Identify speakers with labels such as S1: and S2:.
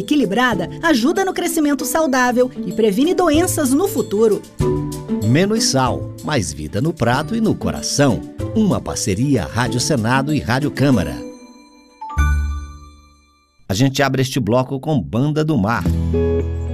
S1: equilibrada ajuda no crescimento saudável e previne doenças no futuro.
S2: Menos sal, mais vida no prato e no coração. Uma parceria Rádio Senado e Rádio Câmara. A gente abre este bloco com Banda do Mar.